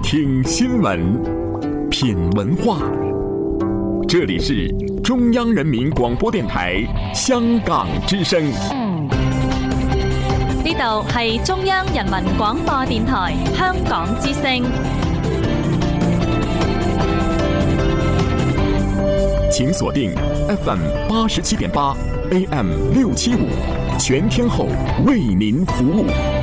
听新闻，品文化。这里是中央人民廣播電台香港之聲。 呢度係中央人民廣播電台香港之聲。 請鎖定 FM 87.8 AM 675，全天候為您服務。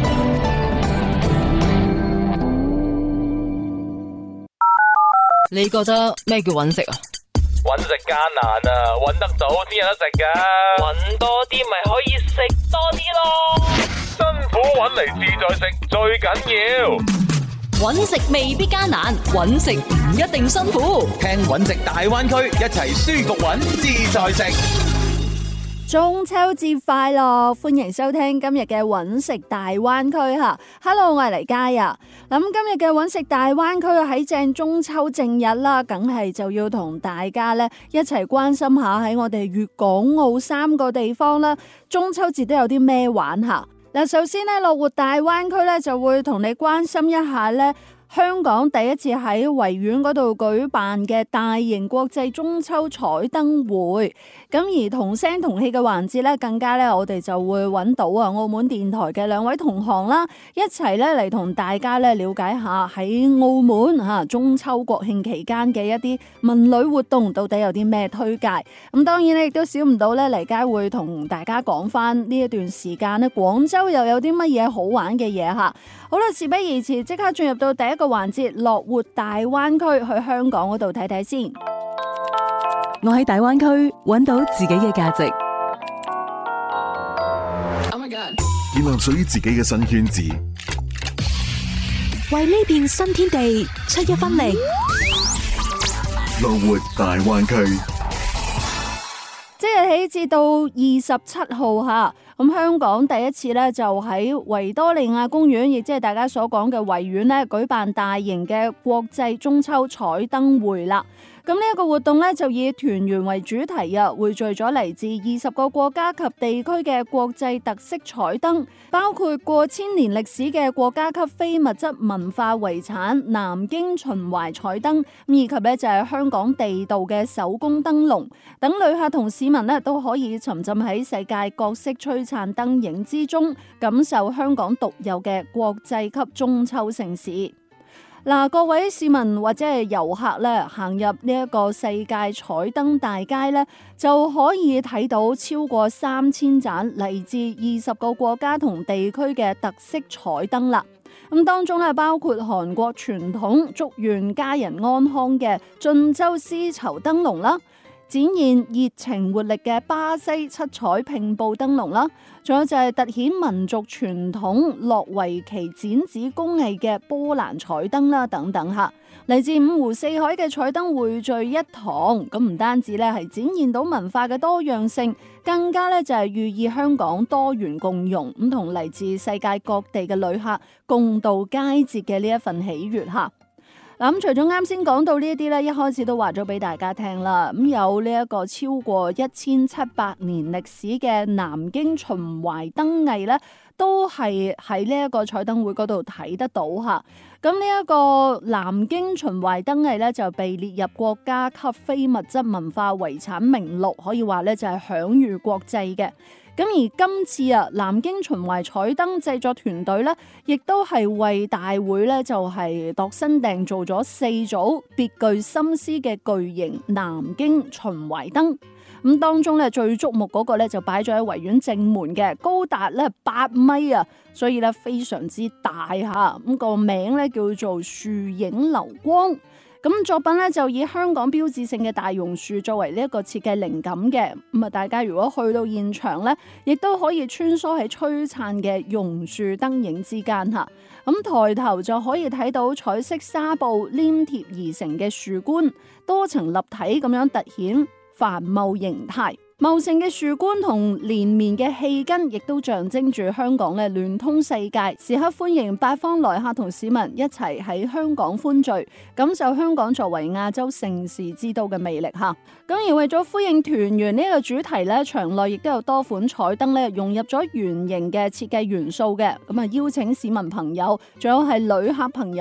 你覺得咩叫揾食啊？ 揾食艱難啊，揾得到先有得食噶。揾多啲咪可以食多啲咯。辛苦揾嚟自在食最緊要。 揾食未必艱難，揾食唔一定辛苦。 聽揾食大灣區，一齊舒服揾自在食。 中秋節快樂！歡迎收聽今日嘅揾食大灣區吓。Hello， 我係黎嘉啊。咁今日嘅揾食大灣區喺正中秋正日啦，梗係就要同大家咧一齊關心下喺我哋粵港澳三個地方啦，中秋節都有啲咩玩下。嗱，首先咧樂活大灣區咧就會同你關心一下咧。香港第一次喺維園嗰度舉辦嘅大型國際中秋彩燈會，咁而同聲同氣嘅環節咧，更加咧我哋就會揾到澳門電台嘅兩位同行啦，一齊咧嚟同大家咧了解下喺澳門中秋國慶期間嘅一啲文旅活動到底有啲咩推介。咁當然咧亦都少唔到咧黎佳會同大家講翻呢一段時間咧廣州又有啲乜嘢好玩嘅嘢吓。好啦，事不宜遲，即刻進入到第一個環節，樂活大灣區，去香港嗰度睇睇先。 我喺大灣區揾到自己嘅價值， 建立屬於自己嘅新圈子， 為呢片新天地出一分力。 樂活大灣區， 即日起至到27號吓。咁香港第一次咧就喺維多利亞公園，亦即係大家所講嘅維園咧，舉辦大型嘅國際中秋彩燈會啦。咁呢一個活動咧就以團圓為主題啊，匯聚咗嚟自20個國家及地區嘅國際特色彩燈，包括過千年歷史嘅國家級非物質文化遺產南京秦淮彩燈，以及咧就係香港地道嘅手工燈籠等，旅客同市民咧都可以沉浸喺世界各色璀璨燈影之中，感受香港獨有嘅國際級中秋盛事。嗱，各位市民或者係遊客咧，行入呢一個世界彩燈大街咧，就可以睇到超過3000盞嚟自20個國家同地區嘅特色彩燈啦。咁當中咧包括韓國傳統祝願家人安康嘅晉州絲綢燈籠啦，展現熱情活力嘅巴西七彩拼布燈籠啦，仲有就係凸顯民族傳統諾維奇剪紙工藝嘅波蘭彩燈啦，等等吓，嚟自五湖四海嘅彩燈匯聚一堂，咁唔單止咧係展現到文化嘅多樣性，更加咧就係寓意香港多元共融，咁同嚟自世界各地嘅旅客共度佳節嘅呢一份喜悅吓。咁除咗啱先講到呢一啲咧，一開始都話咗俾大家聽啦。咁有呢一個超過1700年歷史嘅南京秦淮燈藝咧，都係喺呢一個彩燈會嗰度睇得到吓。咁呢一個南京秦淮燈藝咧，就被列入國家級非物質文化遺產名錄，可以話咧就係享譽國際嘅。咁而今次南京秦淮彩燈製作團隊咧，亦都係為大會咧就係度身訂做咗4組別具心思嘅巨型南京秦淮燈。咁當中咧最矚目嗰個咧就擺咗喺維園正門嘅，高達咧8米啊，所以咧非常之大吓。咁個名咧叫做樹影流光。咁作品咧就以香港標誌性嘅大榕樹作為呢一個設計靈感嘅，咁大家如果去到現場咧，亦都可以穿梭喺璀璨嘅榕樹燈影之間嚇。咁抬頭就可以睇到彩色紗布黏貼而成嘅樹冠，多層立體咁樣突顯繁茂形態。茂盛嘅樹冠同連綿嘅氣根，亦都象徵住香港咧聯通世界，時刻歡迎八方來客同市民一齊喺香港歡聚，感受香港作為亞洲盛事之都嘅魅力吓。咁而為咗呼應團圓呢個主題咧，場內亦都有多款彩燈咧融入咗圓形嘅設計元素嘅，咁啊邀請市民朋友，仲有係旅客朋友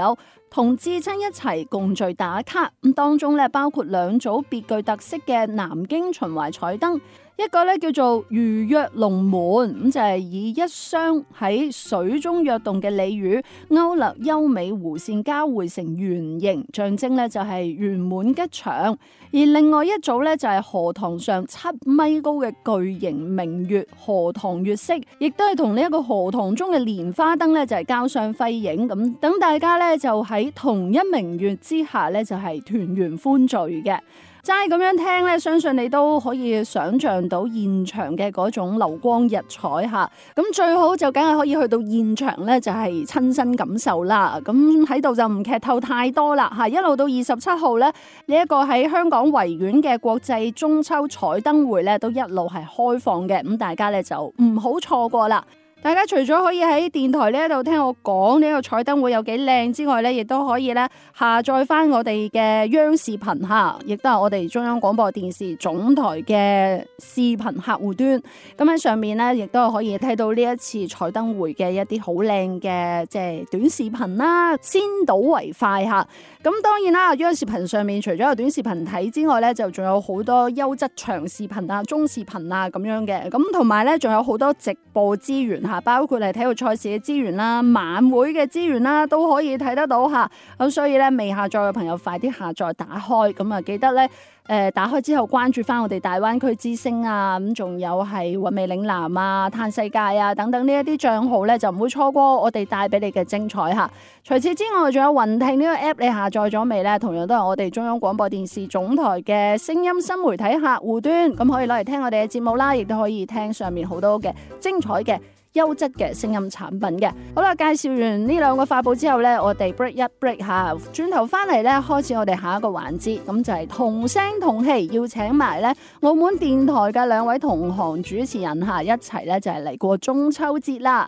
同至親一齊共聚打卡。咁當中咧包括兩組別具特色嘅南京秦淮彩燈。一個咧叫做魚躍龍門，咁就係以一雙喺水中躍動嘅鯉魚勾勒優美弧線交匯成圓形，象徵咧就係圓滿吉祥。而另外一組咧就係荷塘上7米高嘅巨型明月荷塘月色，亦都係同呢一個荷塘中嘅蓮花燈咧就係交相輝映，咁等大家咧就喺同一明月之下咧就係團圓歡聚嘅。齋咁樣聽咧，相信你都可以想像到現場嘅嗰種流光溢彩嚇。咁最好就梗係可以去到現場咧，就係親身感受啦。咁喺度就唔劇透太多啦嚇。一路到27號咧，呢一個喺香港維園嘅國際中秋彩燈會咧，都一路係開放嘅。咁大家咧就唔好錯過啦。大家除咗可以喺電台呢一度聽我講呢個彩燈會有幾靚之外咧，亦都可以咧下載翻我哋嘅央視頻嚇，亦都係我哋中央廣播電視總台嘅視頻客戶端。咁喺上面咧，亦都可以睇到呢一次彩燈會嘅一啲好靚嘅即係短視頻啦，先睹為快嚇。咁當然啦，央視頻上面除咗有短視頻睇之外咧，就仲有好多優質長視頻啊、中視頻啊咁樣嘅。咁同埋咧，仲有好多直播資源嚇。包括係體育賽事嘅資源啦、晚會嘅資源啦，都可以睇得到嚇。咁所以咧，未下載嘅朋友快啲下載打開。咁啊，記得咧打開之後關注翻我哋大灣區之星啊，咁仲有係韻味嶺南啊、嘆世界啊等等呢一啲帳號咧，就唔會錯過我哋帶俾你嘅精彩嚇。除此之外，仲有雲聽呢個 app， 你下載咗未咧？同樣都係我哋中央廣播電視總台嘅聲音新媒體客戶端，咁可以攞嚟聽我哋嘅節目啦，亦都可以聽上面好多嘅精彩嘅優質嘅聲音產品嘅。好啦，介紹完呢兩個發佈之後呢，我哋 break 一 break 下，轉頭翻嚟呢，開始我哋下一個環節，咁就係同聲同氣，要請埋呢澳門電台嘅兩位同行主持人一齊呢，就係嚟過中秋節啦。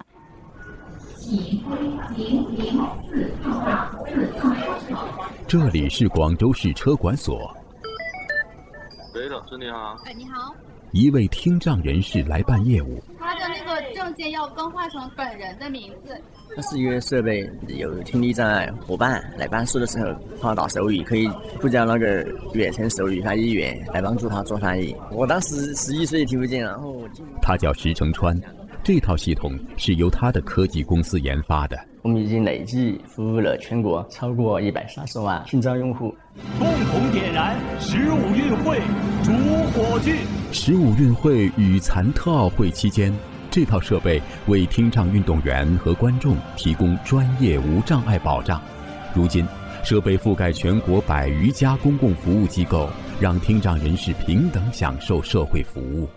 這裡是廣州市車管所。 喂，老師你好。 你好。 一位聽障人士來辦業務， 他的那個證件要更換成本人的名字。 它是一個設備，有聽力障礙夥伴來辦事的時候，他打手語可以呼叫那個遠程手語翻譯員來幫助他做翻譯。我當時11歲聽不見，然後他叫石成川，這套系統是由他的科技公司研發的。 我們已經累計服務了全國超過130萬聽障用戶。 共同點燃15運會主火炬。 15運會與殘特奧會期間，這套設備為聽障運動員和觀眾提供專業無障礙保障。如今，設備覆蓋全國100餘家公共服務機構，讓聽障人士平等享受社會服務。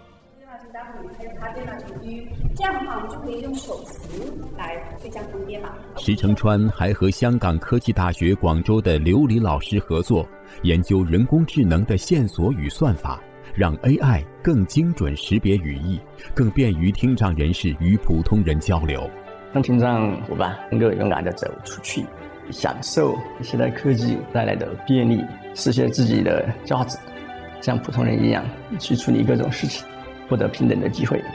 這樣的話，我們就可以用手勢來最佳分辨嘛。 石成川還和香港科技大學廣州的劉禮老師合作，研究人工智能的線索與算法，讓 AI 更精準識別語義，更便於聽障人士與普通人交流。 讓聽障夥伴能夠勇敢地走出去，享受現代科技帶來的便利，實現自己的價值，像普通人一樣去處理各種事情，獲得平等的機會。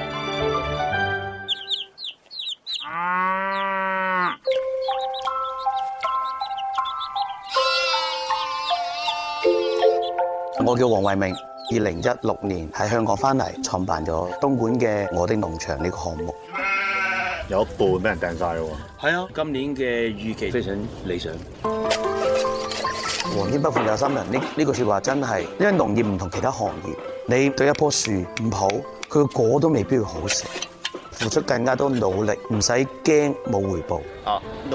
我叫黃慧明，2016年喺香港翻嚟，創辦咗東莞嘅我的農場呢個項目。 有一半俾人掟晒喎。 係啊，今年嘅預期非常理想。皇天不負有心人，呢句説話真係，因為農業唔同其他行業，你對一棵樹唔好，佢個果都未必會好食。付出更加多努力，唔使驚冇回報。 好，